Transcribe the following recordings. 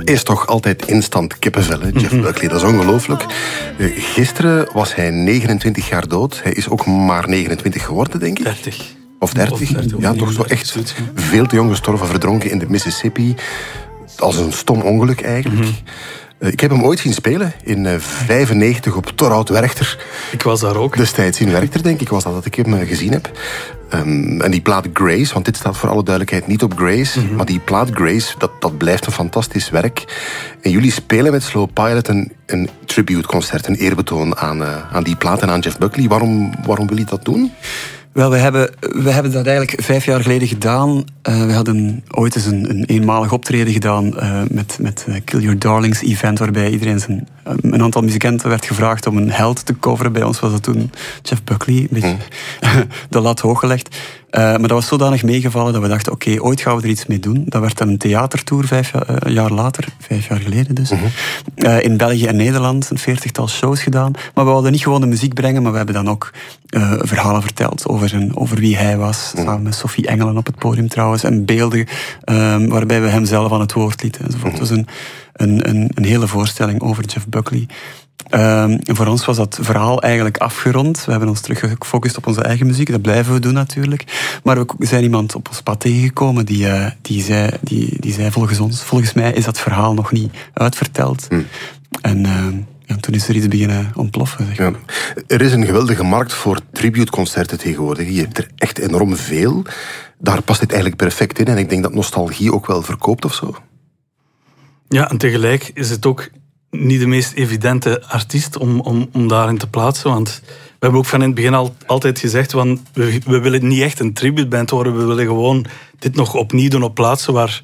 is toch altijd instant kippenvel, hè? Jeff Buckley, dat is ongelooflijk. Gisteren was hij 29 jaar dood. Hij is ook maar 29 geworden, denk ik. 30. Of 30. Ja, toch zo echt veel te jong gestorven, verdronken in de Mississippi. Als een stom ongeluk eigenlijk. Ik heb hem ooit zien spelen in 95 op Torhout Werchter. Ik was daar ook. Destijds in Werchter, denk ik, was dat ik hem gezien heb. En die plaat Grace, want dit staat voor alle duidelijkheid niet op Grace, maar die plaat Grace, dat blijft een fantastisch werk. En jullie spelen met Slow Pilot een tributeconcert, een eerbetoon aan die plaat en aan Jeff Buckley. Waarom wil je dat doen? Wel, we hebben dat eigenlijk 5 jaar geleden gedaan. We hadden ooit eens een eenmalig optreden gedaan met Kill Your Darlings event, waarbij een aantal muzikanten werd gevraagd om een held te coveren. Bij ons was dat toen Jeff Buckley, een beetje de lat hooggelegd. Maar dat was zodanig meegevallen dat we dachten, oké, ooit gaan we er iets mee doen. Dat werd dan een theatertour 5 jaar later, 5 jaar geleden dus. In België en Nederland, een 40-tal shows gedaan. Maar we wilden niet gewoon de muziek brengen, maar we hebben dan ook verhalen verteld over wie hij was. Samen met Sophie Engelen op het podium trouwens. En beelden waarbij we hem zelf aan het woord lieten enzovoort. Het was een hele voorstelling over Jeff Buckley. En voor ons was dat verhaal eigenlijk afgerond. We hebben ons terug gefocust op onze eigen muziek. Dat blijven we doen natuurlijk. Maar we zijn iemand op ons pad tegengekomen die zei volgens mij is dat verhaal nog niet uitverteld. En toen is er iets beginnen ontploffen. Zeg maar. Ja. Er is een geweldige markt voor tributeconcerten tegenwoordig. Je hebt er echt enorm veel. Daar past dit eigenlijk perfect in. En ik denk dat nostalgie ook wel verkoopt of zo. Ja, en tegelijk is het ook niet de meest evidente artiest om daarin te plaatsen. Want we hebben ook van in het begin altijd gezegd, we willen niet echt een tributeband worden. We willen gewoon dit nog opnieuw doen op plaatsen waar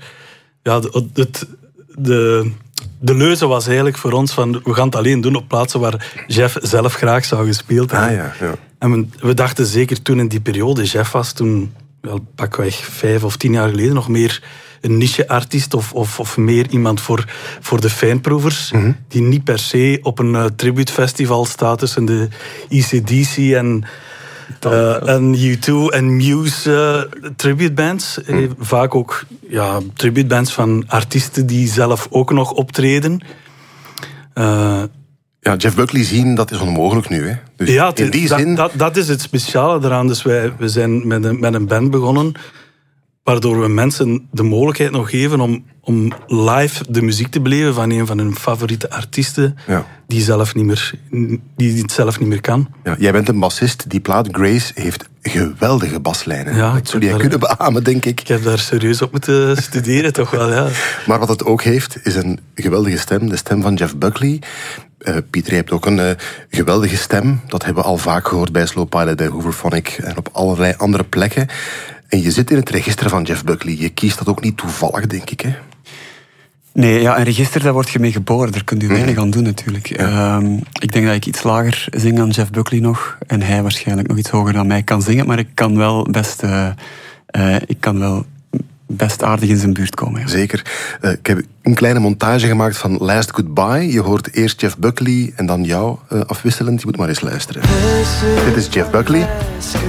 de leuze was eigenlijk voor ons van we gaan het alleen doen op plaatsen waar Jeff zelf graag zou gespeeld hebben. Ja. En we dachten zeker toen in die periode, Jeff was toen pakweg 5 of 10 jaar geleden nog meer een niche-artiest of meer iemand voor de fijnproevers, die niet per se op een tributefestival staat tussen de ECDC en U2 en Muse tributebands. Vaak ook tributebands van artiesten die zelf ook nog optreden. Jeff Buckley zien, dat is onmogelijk nu. Hè? Dus ja, in die zin... dat is het speciale eraan. Dus we zijn met een band begonnen, waardoor we mensen de mogelijkheid nog geven om live de muziek te beleven van een van hun favoriete artiesten, die het zelf niet meer kan. Ja, jij bent een bassist. Die plaat Grace heeft geweldige baslijnen. Ja, dat zou jij kunnen beamen, denk ik. Ik heb daar serieus op moeten studeren, toch wel, ja. Maar wat het ook heeft, is een geweldige stem. De stem van Jeff Buckley. Pieter, je hebt ook een geweldige stem. Dat hebben we al vaak gehoord bij Slow Pilot, Hooverphonic en op allerlei andere plekken. En je zit in het register van Jeff Buckley. Je kiest dat ook niet toevallig, denk ik, hè? Nee, een register, daar word je mee geboren. Daar kun je weinig aan doen, natuurlijk. Ik denk dat ik iets lager zing dan Jeff Buckley nog. En hij waarschijnlijk nog iets hoger dan mij kan zingen. Maar ik kan wel best aardig in zijn buurt komen. Ja. Zeker. Ik heb een kleine montage gemaakt van Last Goodbye. Je hoort eerst Jeff Buckley en dan jou afwisselend. Je moet maar eens luisteren. Dit is Jeff Buckley.